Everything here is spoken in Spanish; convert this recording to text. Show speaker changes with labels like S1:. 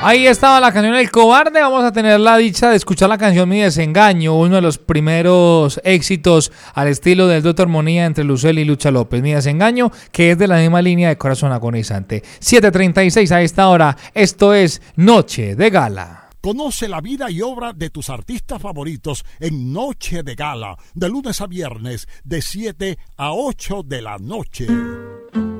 S1: Ahí estaba la canción El Cobarde. Vamos a tener la dicha de escuchar la canción Mi Desengaño, uno de los primeros éxitos al estilo del Dr. Armonía entre Lucel y Lucha López. Mi Desengaño, que es de la misma línea de Corazón Agonizante. 7:36 a esta hora. Esto es Noche de Gala.
S2: Conoce la vida y obra de tus artistas favoritos en Noche de Gala, de lunes a viernes, de 7 a 8 de la noche.